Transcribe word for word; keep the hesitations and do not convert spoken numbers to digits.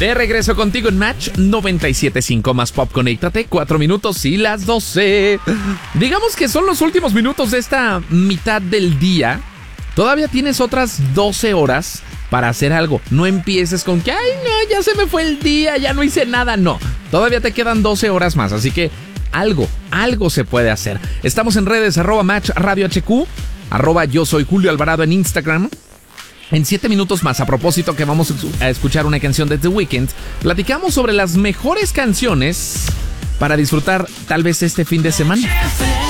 De regreso contigo en Match noventa y siete punto cinco más Pop. Conéctate, cuatro minutos y las doce. Digamos que son los últimos minutos de esta mitad del día. Todavía tienes otras doce horas para hacer algo. No empieces con que, ay, no, ya se me fue el día, ya no hice nada. No, todavía te quedan doce horas más, así que algo, algo se puede hacer. Estamos en redes, arroba Match Radio H Q, arroba yo soy Julio Alvarado en Instagram. En siete minutos más, a propósito que vamos a escuchar una canción de The Weeknd, platicamos sobre las mejores canciones para disfrutar tal vez este fin de semana.